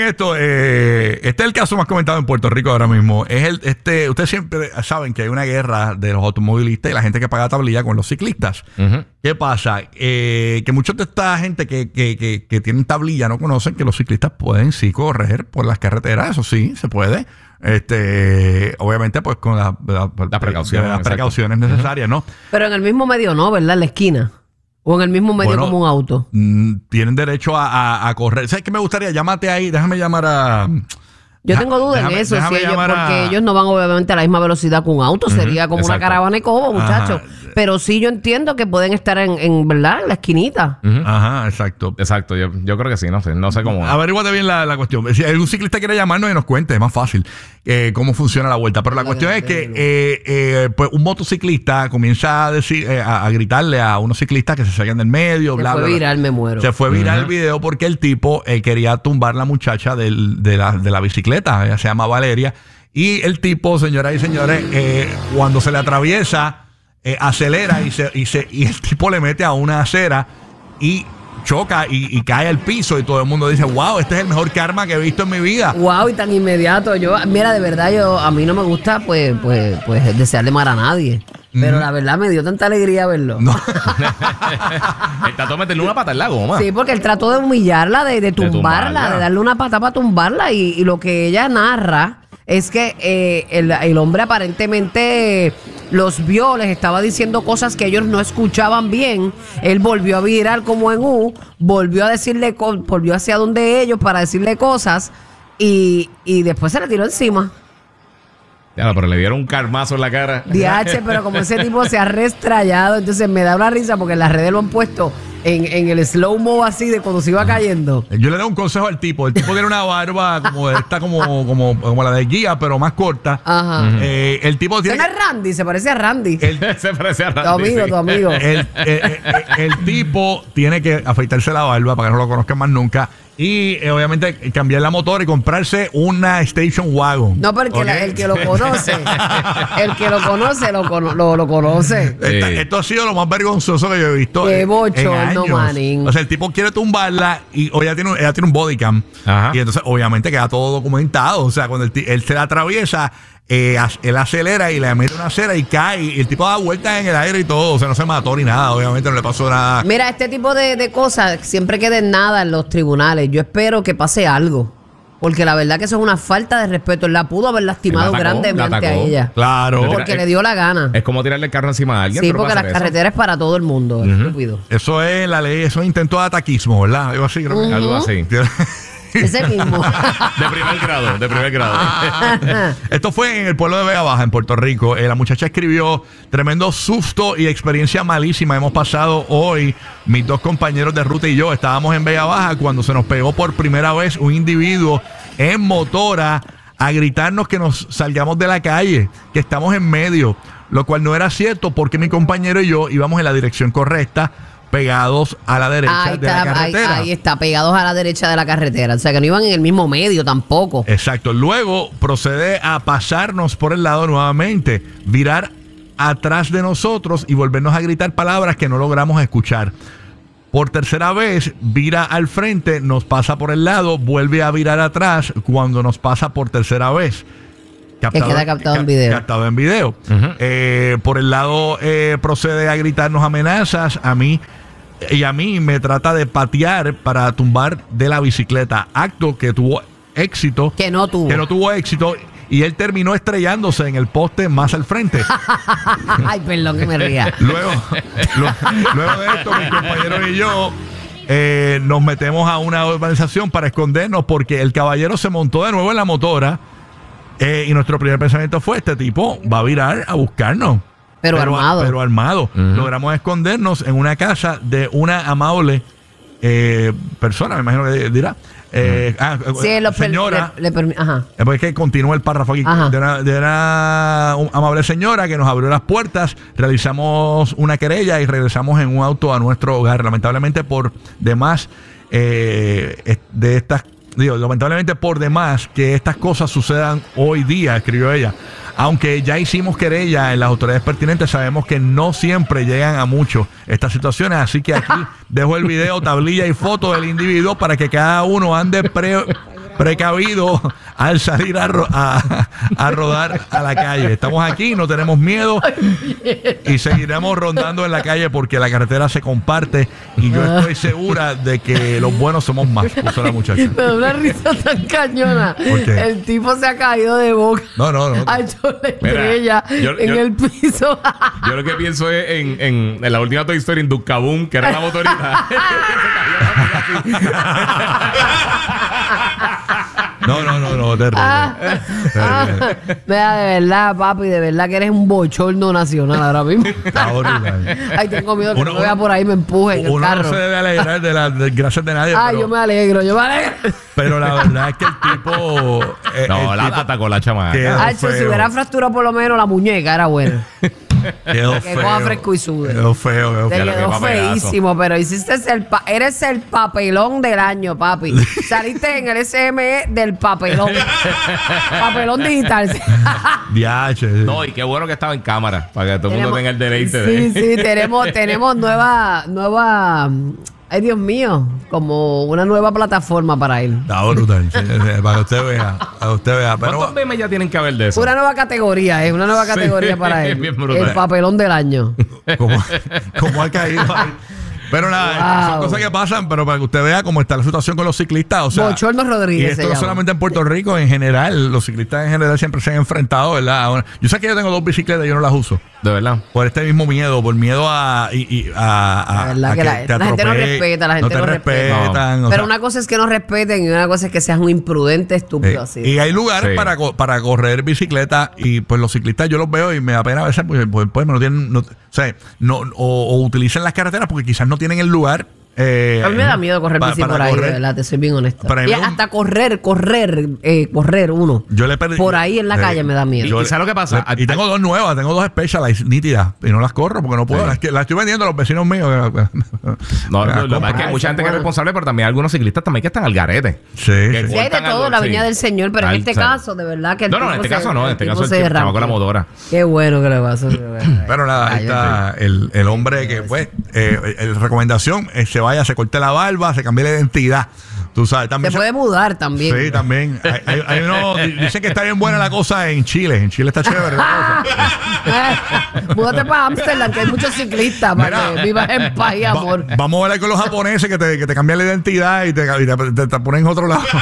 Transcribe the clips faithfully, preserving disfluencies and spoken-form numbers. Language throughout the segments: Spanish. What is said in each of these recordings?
esto, eh, este es el caso más comentado en Puerto Rico ahora mismo. Es el, este, ustedes siempre saben que hay una guerra de los automovilistas y la gente que paga tablilla con los ciclistas. Uh-huh. ¿Qué pasa? Eh, que muchos de esta gente que, que, que, que tienen tablilla no conocen que los ciclistas pueden sí correr por las carreteras. Eso sí, se puede. Este, obviamente, pues con la, la, las precauciones, las precauciones necesarias, ¿no? Pero en el mismo medio no, ¿verdad? En la esquina. O en el mismo medio bueno, como un auto. Mm, tienen derecho a, a, a correr. ¿Sabes qué me gustaría? Llámate ahí, déjame llamar a... Yo tengo duda en eso, si ellos, porque a... ellos no van obviamente a la misma velocidad que un auto, uh-huh, sería como exacto. una caravana de cobo, muchachos. Pero sí yo entiendo que pueden estar en, en ¿verdad? En la esquinita. Uh-huh. Ajá, exacto. Exacto, yo, yo creo que sí, no sé, no sé cómo. Averíguate bien la, la cuestión. Si algún ciclista quiere llamarnos y nos cuente, es más fácil eh, cómo funciona la vuelta. Pero la, la cuestión es que eh, eh, pues un motociclista comienza a decir, eh, a, a gritarle a unos ciclistas que se salgan del medio, se bla, fue bla, viral, bla. me muero. Se fue viral uh-huh. el video porque el tipo eh, quería tumbar la muchacha del, de, la, de la bicicleta. Ella se llama Valeria. Y el tipo, señoras y señores, eh, cuando se le atraviesa, eh, acelera y, se, y, se, y el tipo le mete a una acera y choca y, y cae al piso y todo el mundo dice, wow, este es el mejor karma que he visto en mi vida. Wow, y tan inmediato. Yo, mira, de verdad, yo a mí no me gusta pues, pues, pues desearle mal a nadie. Pero mm. la verdad me dio tanta alegría verlo. No. Él trató de meterle una pata en la goma. Sí, porque él trató de humillarla, de, de, tumbarla, de tumbarla, de darle una pata para tumbarla. Y, y lo que ella narra es que eh, el, el hombre aparentemente los vio, les estaba diciendo cosas que ellos no escuchaban bien. Él volvió a virar como en U, volvió a decirle, volvió hacia donde ellos para decirle cosas y, y después se le tiró encima. Ya, pero le dieron un carmazo en la cara. D H, pero como ese tipo se ha restrayado, entonces me da una risa porque en las redes lo han puesto en, en el slow-mo así de cuando se iba cayendo. Yo le doy un consejo al tipo. El tipo tiene una barba como esta, como, como, como la de guía, pero más corta. Ajá. Uh-huh. Eh, el tipo tiene... ¿No es Randy? Se parece a Randy. El, se parece a Randy. Tu amigo, sí. tu amigo. El, el, el, el, el tipo tiene que afeitarse la barba para que no lo conozcan más nunca. Y eh, obviamente cambiar la motor y comprarse una station wagon. No, porque ¿okay? la, el que lo conoce, el que lo conoce, lo, cono, lo, lo conoce. Esta, sí. Esto ha sido lo más vergonzoso que yo he visto. Qué en, bochorno, en manín. O sea, el tipo quiere tumbarla y o ella tiene, ella tiene un bodycam. Ajá. Y entonces obviamente queda todo documentado. O sea, cuando él, él se la atraviesa, eh, él acelera y le mete una acera y cae. Y el tipo da vueltas en el aire y todo. O sea, no se mató ni nada. Obviamente no le pasó nada. Mira, este tipo de, de cosas siempre queda en nada en los tribunales. Yo espero que pase algo. Porque la verdad que eso es una falta de respeto. Él la pudo haber lastimado atacó, grandemente a ella. Claro. Porque es, le dio la gana. Es como tirarle el carro encima a alguien. Sí, porque las carreteras es para todo el mundo. Uh-huh. Estúpido. Eso es la ley. Eso es intento de ataquismo, ¿verdad? Algo así. Creo uh-huh. Algo así. Ese mismo. De primer grado, de primer grado. Esto fue en el pueblo de Vega Baja, en Puerto Rico. Eh, la muchacha escribió: tremendo susto y experiencia malísima hemos pasado hoy. Mis dos compañeros de ruta y yo estábamos en Vega Baja cuando se nos pegó por primera vez un individuo en motora a gritarnos que nos salgamos de la calle, que estamos en medio, lo cual no era cierto porque mi compañero y yo íbamos en la dirección correcta, pegados a la derecha ahí de está, la carretera. Ahí, ahí está, pegados a la derecha de la carretera. O sea, que no iban en el mismo medio tampoco. Exacto. Luego procede a pasarnos por el lado nuevamente, virar atrás de nosotros y volvernos a gritar palabras que no logramos escuchar. Por tercera vez, vira al frente, nos pasa por el lado, vuelve a virar atrás cuando nos pasa por tercera vez. Captado, que queda captado ca- en video. Captado en video. Uh-huh. Eh, por el lado eh, procede a gritarnos amenazas a mí y a mí me trata de patear para tumbar de la bicicleta. Acto que tuvo éxito. Que no tuvo. Que no tuvo éxito. Y él terminó estrellándose en el poste más al frente. Ay, perdón que me ría. Luego, lo, luego de esto, mi compañero y yo eh, nos metemos a una urbanización para escondernos porque el caballero se montó de nuevo en la motora. Eh, y nuestro primer pensamiento fue: este tipo va a virar a buscarnos. Pero, pero armado. Pero armado. Uh-huh. Logramos escondernos en una casa de una amable eh, persona, me imagino que dirá. Eh, uh-huh. ah, sí, lo señora. Le, le, ajá. Porque es que continúa el párrafo aquí. De una, de una amable señora que nos abrió las puertas, realizamos una querella y regresamos en un auto a nuestro hogar. Lamentablemente, por demás, eh, de estas. Digo, lamentablemente por demás que estas cosas sucedan hoy día, escribió ella. Aunque ya hicimos querella en las autoridades pertinentes, sabemos que no siempre llegan a mucho estas situaciones. Así que aquí dejo el video, tablilla y foto del individuo para que cada uno ande pre precavido al salir a, ro- a, a rodar a la calle. Estamos aquí, no tenemos miedo y seguiremos rondando en la calle porque la carretera se comparte y yo estoy segura de que los buenos somos más, puso la muchacha. Me da una risa tan cañona. ¿Por qué? El tipo se ha caído de boca. No, no, no. Ha hecho la Mira, estrella yo- en yo- el piso. Yo lo que pienso es en, en, en la última Toy Story, en Ducaboom, que era la motorita. No, no, no, no, terrible. Ah, ah, vea, de verdad, papi, de verdad que eres un bochorno nacional ahora mismo. Está horrible. Ay, tengo miedo que Uno- no me vea por ahí y me empuje en el Uno carro. no se debe alegrar de las desgracias de nadie, Ay, pero, yo me alegro, yo me alegro. pero la verdad es que el tipo... eh, No, el la tipo atacó la chamaca. Quedó Ay, si feo. hubiera fracturado por lo menos la muñeca, era bueno. Quedó que feo. coja fresco y sude. Quedó feo, quedó Te feo. lo que quedó papelazo. feísimo, pero hiciste el pa- eres el papelón del año, papi. Saliste en el S M E del papelón. Papelón digital. Diache. No, y qué bueno que estaba en cámara, para que todo el mundo tenga el deleite Sí, de... sí, tenemos, tenemos nueva, nueva, ay Dios mío, como una nueva plataforma para él. Está brutal. Sí, sí, para que usted vea. Para que usted vea. ¿Cuántos Pero memes ya tienen que haber de eso? Una nueva categoría, es una nueva Sí, categoría para él. bien brutal. El papelón del año. como, como ha caído ahí. Pero nada, son Wow. cosas que pasan, pero para que usted vea cómo está la situación con los ciclistas. O sea, Bochorno y Rodríguez esto se no llama. solamente en Puerto Rico, en general, los ciclistas en general siempre se han enfrentado, ¿verdad? Ahora, yo sé que yo tengo dos bicicletas y yo no las uso. De verdad. Por este mismo miedo, por miedo a, y, y a, a- La verdad a que la- te la gente no atropellen, respeta, la gente no no te respeta. respetan. o Pero sea, una cosa es que no respeten y una cosa es que seas un imprudente estúpido eh, así. y hay lugares Sí. para, co- para correr bicicleta y pues los ciclistas yo los veo y me da pena a veces pues, pues, pues, no tienen, no, o sea, no, o, o utilizan las carreteras porque quizás no tienen el lugar. eh, A mí me da miedo correr pa- bici para por ahí, correr. de verdad, te soy bien honesta. Para mí Y me- hasta correr, correr, eh, correr uno. Yo le perdí. Por ahí en la eh, calle me da miedo. yo ¿Y sabes lo que pasa? le- y tengo dos nuevas, tengo dos Specialized nítidas y no las corro porque no puedo. Sí. Las, que- las estoy vendiendo a los vecinos míos. No, Me las lo, lo que pasa es que compro. hay mucha gente que es Bueno. responsable, pero también hay algunos ciclistas también que están al garete. Sí, Que sí. Sí, hay de cortan todo, algo, la sí. viña del Señor, pero en Al- este o sea, caso, de verdad que el No, no, en tipo este se- caso no, en el este tipo caso el se chip derramó. con la motora. Qué bueno que le pasó. Pero nada, ahí está el, el hombre que, pues, eh, el recomendación es se vaya, se corte la barba, se cambie la identidad. Tú sabes, Se también. puede mudar también. Sí, también. Hay, hay- hay uno- di- dicen que está bien buena la cosa en Chile. En Chile está chévere la cosa. Múdate para Amsterdam, que hay muchos ciclistas para Mira. que vivas en paz y Va- amor. vamos a ver con los japoneses que te, que te cambian la identidad y te, y te, te- te ponen en otro lado.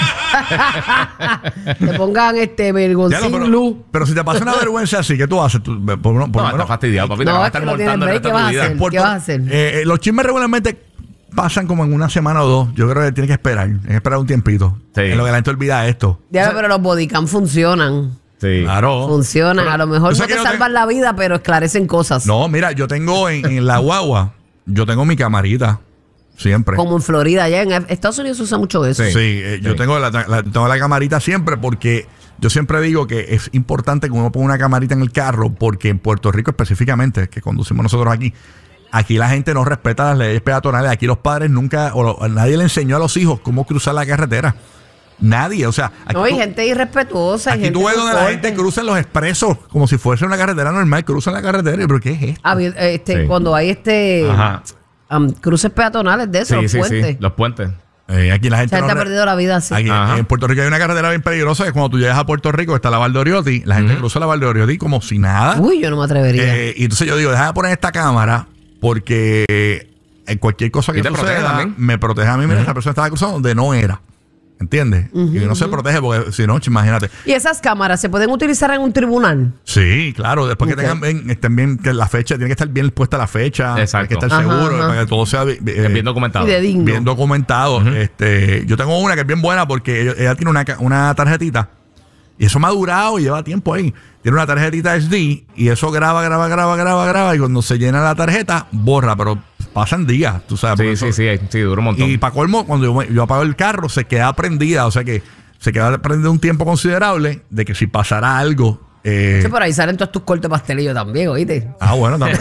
Te pongan este Ya vergoncín lo, luz. pero, pero si te pasa una vergüenza así, ¿qué tú haces? Tú, por, lo- por No, lo está menos- fastidiado, papi. Te No, vas a es que estar no tienen montando el break, resto ¿qué de tu vas a vida. hacer? Puerto- ¿Qué vas a hacer? eh, eh, los chismes regularmente pasan como en una semana o dos. Yo creo que tienes que esperar. Tienes que esperar un tiempito. Sí. En lo que la gente olvida esto. Diablo, pero los bodycam funcionan. Sí. Claro. Funcionan. Pero- a lo mejor o sea no que te no te- salvan la vida, pero esclarecen cosas. No, mira, yo tengo en, en la guagua, yo tengo mi camarita. Siempre. Como en Florida, allá en Estados Unidos se usa mucho eso. Sí, Sí. eh, yo Sí. tengo la, la- tengo la camarita siempre porque yo siempre digo que es importante que uno ponga una camarita en el carro porque en Puerto Rico específicamente, que conducimos nosotros aquí, aquí la gente no respeta las leyes peatonales. Aquí los padres nunca, o lo- nadie le enseñó a los hijos cómo cruzar la carretera. Nadie, o sea, aquí No, hay tú- gente irrespetuosa. hay Aquí gente tú ves con donde la corte. gente cruza en los expresos como si fuese una carretera normal, cruzan la carretera. ¿Pero qué es esto? Ah, bien, eh, este, Sí. Cuando hay este Ajá. am, cruces peatonales de esos, Sí, los sí, puentes. sí. Los puentes. Eh, aquí la gente, La gente no ha re- perdido la vida así. Aquí, Ajá. en Puerto Rico hay una carretera bien peligrosa que cuando tú llegas a Puerto Rico está la Valdoriotti, la gente cruza la Valdoriotti como si nada. Uy, yo no me atrevería. Eh, y entonces yo digo, déjame poner esta cámara porque en cualquier cosa que Y te protege suceda también. me protege a mí. Mira, esa persona estaba cruzando donde no era. ¿Entiendes? Y no se protege porque si no, imagínate. ¿Y esas cámaras se pueden utilizar en un tribunal? Sí, claro, después Ok. que tengan bien, estén bien, que la fecha, tiene que estar bien puesta la fecha, Exacto. hay que estar Ajá, seguro, ajá. para que todo sea eh, Es bien documentado. Y de digno. bien documentado. este, yo tengo una que es bien buena porque ella, ella tiene una, ca- una tarjetita y eso me ha durado y lleva tiempo ahí. Tiene una tarjetita S D y eso graba, graba, graba, graba, graba y cuando se llena la tarjeta, borra, pero pasan días, tú sabes. porque Sí, eso- sí, sí, sí, dura un montón. Y para colmo, cuando yo, me- yo apago el carro, se queda prendida, o sea que se queda prendida un tiempo considerable de que si pasara algo. eh, Sí, por ahí salen todos tus cortes pastelillos también, ¿oíste? ah, bueno, también.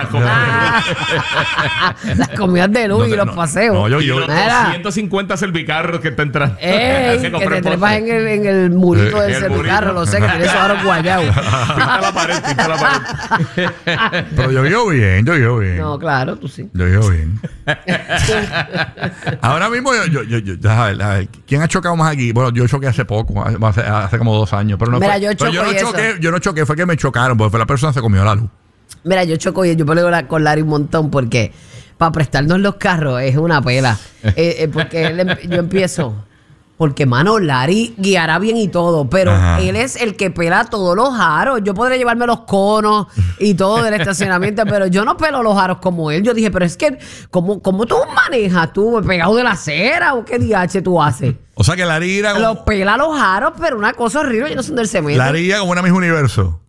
Las comidas de luz No y te- los no, paseos. no, yo- Y yo- los Mira. ciento cincuenta servicarros que está entrando. Ey, Se que compró te el trepas poste. en el, en el murito Eh, del el servicarro, murito. lo sé, que tienes esos aros guayados. Pinta la pared, pinta la pared. Pero yo vivo bien, yo vivo bien. No, claro, tú sí. Yo vivo bien. Ahora mismo, yo, yo, yo, yo a ver, a ver, ¿quién ha chocado más aquí? Bueno, yo choqué hace poco, hace, hace como dos años. Pero no Mira, fue, yo pero yo choco no y choqué, eso. yo no choqué, fue que me chocaron, porque fue la persona que se comió la luz. Mira, yo choco y yo peleo la- con Larry un montón porque para prestarnos los carros es una pela. Eh, eh, porque él em- yo empiezo. Porque, mano, Larry guiará bien y todo, pero Ajá. él es el que pela todos los aros. Yo podré llevarme los conos y todo del estacionamiento, pero yo no pelo los aros como él. Yo dije, pero es que, ¿cómo, cómo tú manejas? ¿Tú pegado de la acera o qué D H tú haces? O sea que la haría Los como, pela los aros, pero una cosa horrible. Yo no sé dónde él se mete. la haría como una Miss Universo.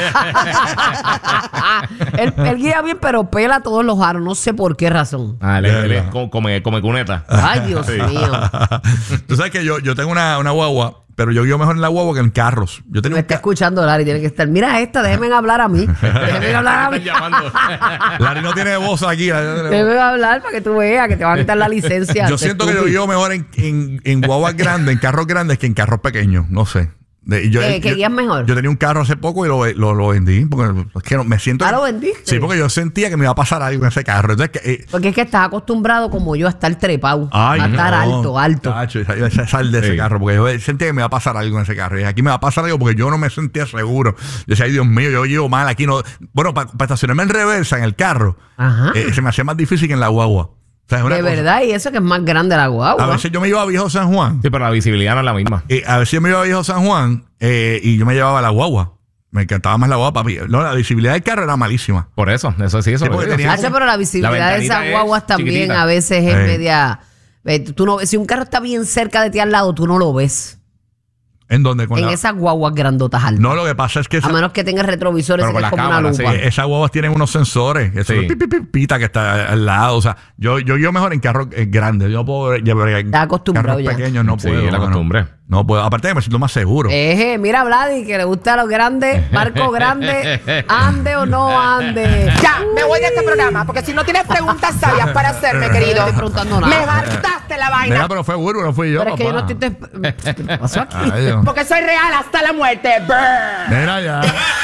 él, él guía bien, pero pela todos los aros. No sé por qué razón. Ah, él, De él es verdad. como, come, come cuneta. Ay, Dios mío. Tú sabes que yo, yo tengo una, una guagua, pero yo guío mejor en la guagua que en carros. Yo tenía Me un está ca- escuchando Larry, tiene que estar. Mira esta, déjenme hablar a mí. Déjenme hablar a mí. Están llamando. Larry no tiene voz aquí. Déjenme hablar para que tú veas que te va a quitar la licencia. Yo siento que yo guío mejor en, en, en guaguas grandes, en carros grandes, que en carros pequeños. No sé. De- yo- ¿Qué- qué yo- guías mejor? Yo tenía un carro hace poco y lo, lo, lo vendí. Porque es que no- me siento. ¿Ah, lo vendiste? Sí, porque yo sentía que me iba a pasar algo en ese carro. Entonces, que, eh, Porque es que estás acostumbrado como yo a estar trepado. ay, a estar no, alto, alto. Tacho, sal- sal- sal de ese Sí. carro, porque yo sentía que me iba a pasar algo en ese carro. Y aquí me va a pasar algo porque yo no me sentía seguro. Yo decía, ay, Dios mío, yo llevo mal aquí. No. Bueno, para estacionarme en reversa en el carro, Ajá. eh, se me hacía más difícil que en la guagua. O sea, es una De cosa. verdad, y eso que es más grande la guagua. A veces yo me iba a Viejo San Juan. Sí, pero la visibilidad no es la misma. Eh, a veces yo me iba a Viejo San Juan eh, y yo me llevaba la guagua. Me encantaba más la guagua, papi. No, la visibilidad del carro era malísima. Por eso, eso sí, eso Sí, lo porque digo. tenía- Hace, pero la visibilidad La de ventanita esas es guaguas también chiquitita. a veces es Sí. media. eh, Tú no, si un carro está bien cerca de ti al lado, tú no lo ves. ¿En donde con En la- esas guaguas grandotas altas. No, lo que pasa es que A esa- menos que tengas retrovisores Pero y con es la como cámara, una lupa. sí. eh, esas guaguas tienen unos sensores. Eso Sí. es pi, pi, pi, pita que está al lado. O sea, yo, yo, yo mejor en carros eh, grandes. Yo no puedo llevar en Estás acostumbrado carros ya. pequeños. No Sí, puedo. la mano. costumbre. No puedo. Aparte que me siento más seguro. Eje, mira, Vladi, que le gusta lo grande, barco grande, ande o no ande. Ya, me voy de este programa, porque si no tienes preguntas sabias para hacerme, querido. No estoy preguntando nada. Me hartaste la vaina. Mira, pero fue Burbu, no fui yo. Pero es que yo no papá. estoy. te- ¿Qué pasó aquí? Ay, Dios. Porque soy real hasta la muerte. Brr. Mira ya.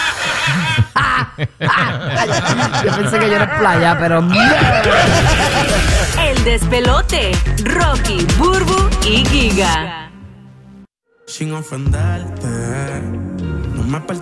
Yo pensé que yo era playa, pero. El despelote. Rocky, Burbu y Giga. Sin ofenderte, no me pertenece.